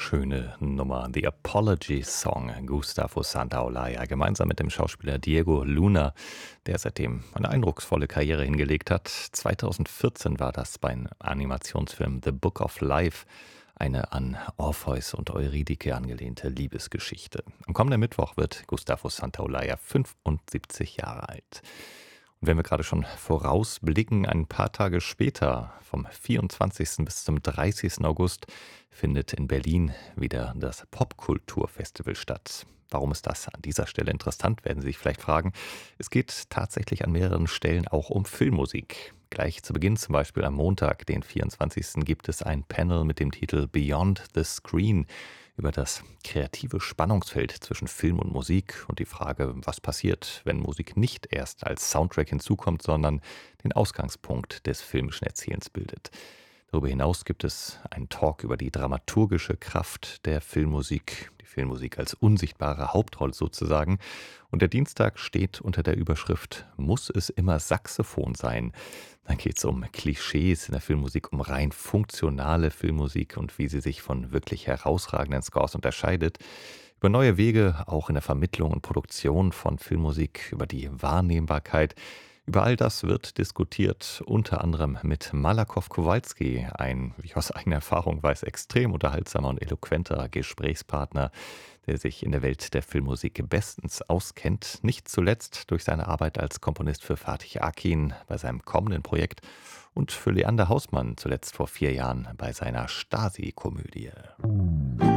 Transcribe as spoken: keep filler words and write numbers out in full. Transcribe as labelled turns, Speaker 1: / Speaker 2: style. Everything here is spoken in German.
Speaker 1: Schöne Nummer. The Apology Song. Gustavo Santaolalla gemeinsam mit dem Schauspieler Diego Luna, der seitdem eine eindrucksvolle Karriere hingelegt hat. zweitausendvierzehn war das beim Animationsfilm The Book of Life, eine an Orpheus und Eurydike angelehnte Liebesgeschichte. Am kommenden Mittwoch wird Gustavo Santaolalla fünfundsiebzig Jahre alt. Und wenn wir gerade schon vorausblicken, ein paar Tage später, vom vierundzwanzigsten bis zum dreißigsten August, findet in Berlin wieder das Popkulturfestival statt. Warum ist das an dieser Stelle interessant, werden Sie sich vielleicht fragen. Es geht tatsächlich an mehreren Stellen auch um Filmmusik. Gleich zu Beginn, zum Beispiel am Montag, den vierundzwanzigsten, gibt es ein Panel mit dem Titel Beyond the Screen über das kreative Spannungsfeld zwischen Film und Musik und die Frage, was passiert, wenn Musik nicht erst als Soundtrack hinzukommt, sondern den Ausgangspunkt des filmischen Erzählens bildet. Darüber hinaus gibt es einen Talk über die dramaturgische Kraft der Filmmusik, die Filmmusik als unsichtbare Hauptrolle sozusagen. Und der Dienstag steht unter der Überschrift „Muss es immer Saxophon sein?" Dann geht es um Klischees in der Filmmusik, um rein funktionale Filmmusik und wie sie sich von wirklich herausragenden Scores unterscheidet. Über neue Wege auch in der Vermittlung und Produktion von Filmmusik, über die Wahrnehmbarkeit. Über all das wird diskutiert, unter anderem mit Malakow Kowalski, ein, wie ich aus eigener Erfahrung weiß, extrem unterhaltsamer und eloquenter Gesprächspartner, der sich in der Welt der Filmmusik bestens auskennt. Nicht zuletzt durch seine Arbeit als Komponist für Fatih Akin bei seinem kommenden Projekt und für Leander Hausmann zuletzt vor vier Jahren bei seiner Stasi-Komödie.